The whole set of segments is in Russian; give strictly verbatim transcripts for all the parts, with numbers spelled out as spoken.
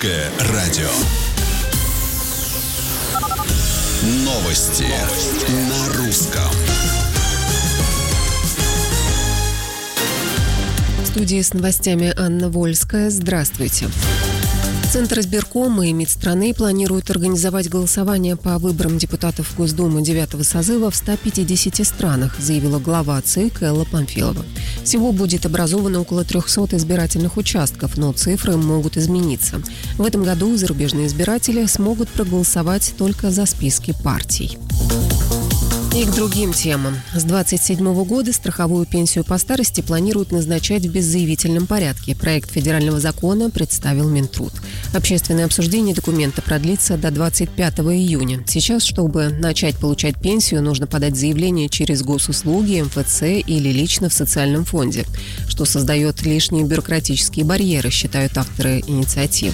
Русское радио. Новости на русском. В студии с новостями Анна Вольская. Здравствуйте. Центр избиркома и МИД страны планируют организовать голосование по выборам депутатов Госдумы девятого созыва в ста пятидесяти странах, заявила глава ЦИК Элла Памфилова. Всего будет образовано около трехсот избирательных участков, но цифры могут измениться. В этом году зарубежные избиратели смогут проголосовать только за списки партий. И к другим темам. С двадцать седьмого года страховую пенсию по старости планируют назначать в беззаявительном порядке. Проект федерального закона представил Минтруд. Общественное обсуждение документа продлится до двадцать пятого июня. Сейчас, чтобы начать получать пенсию, нужно подать заявление через госуслуги, эм эф цэ или лично в социальном фонде, что создает лишние бюрократические барьеры, считают авторы инициативы.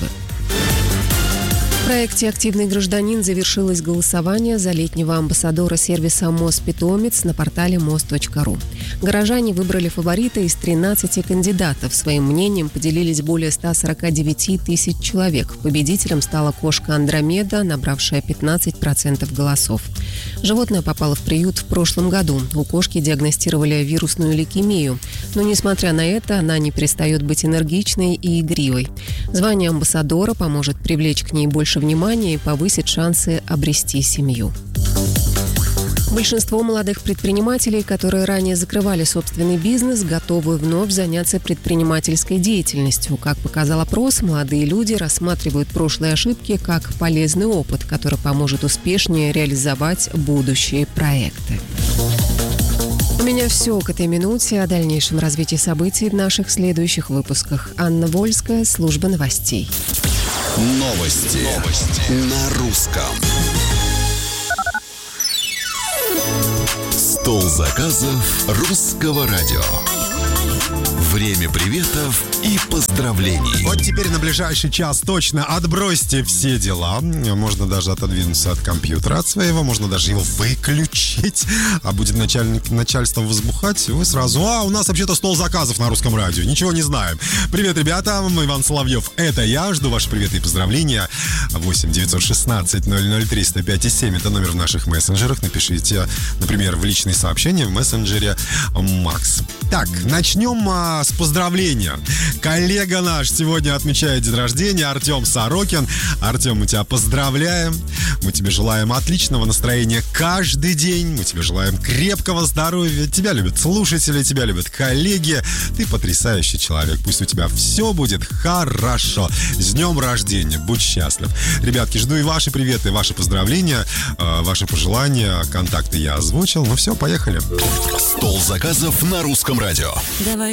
В проекте «Активный гражданин» завершилось голосование за летнего амбассадора сервиса «Мост-питомец» на портале мост точка ру. Горожане выбрали фаворита из тринадцати кандидатов. Своим мнением поделились более ста сорока девяти тысяч человек. Победителем стала кошка Андромеда, набравшая пятнадцать процентов голосов. Животное попало в приют в прошлом году. У кошки диагностировали вирусную лейкемию. Но, несмотря на это, она не перестает быть энергичной и игривой. Звание амбассадора поможет привлечь к ней больше внимания и повысит шансы обрести семью. Большинство молодых предпринимателей, которые ранее закрывали собственный бизнес, готовы вновь заняться предпринимательской деятельностью. Как показал опрос, молодые люди рассматривают прошлые ошибки как полезный опыт, который поможет успешнее реализовать будущие проекты. У меня все к этой минуте. О дальнейшем развитии событий в наших следующих выпусках. Анна Вольская, служба новостей. Новости, Новости. На русском. Стол заказов русского радио. Время приветов и поздравлений. Вот теперь на ближайший час точно отбросьте все дела. Можно даже отодвинуться от компьютера, от своего. Можно даже его выключить. А будет начальник, начальством возбухать, вы сразу: а, у нас вообще-то стол заказов на русском радио. Ничего не знаем. Привет, ребята. Иван Соловьев. Это я. Жду ваши приветы и поздравления. восемь девятьсот шестнадцать ноль ноль три сто пять и семь. Это номер в наших мессенджерах. Напишите, например, в личные сообщения в мессенджере Макс. Так, начнем а, с поздравления. Коллега наш сегодня отмечает день рождения, Артем Сорокин. Артем, мы тебя поздравляем. Мы тебе желаем отличного настроения каждый день. Мы тебе желаем крепкого здоровья. Тебя любят слушатели, тебя любят коллеги. Ты потрясающий человек. Пусть у тебя все будет хорошо. С днем рождения. Будь счастлив. Ребятки, жду и ваши приветы, ваши поздравления, ваши пожелания. Контакты я озвучил. Ну все, поехали. Стол заказов на русском радио. Давай